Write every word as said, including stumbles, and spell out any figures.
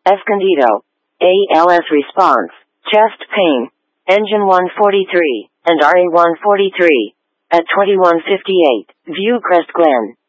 Escondido. A L S response, chest pain, engine one forty-three, and R A one forty-three. At twenty-one fifty-eight, view Crest Glen.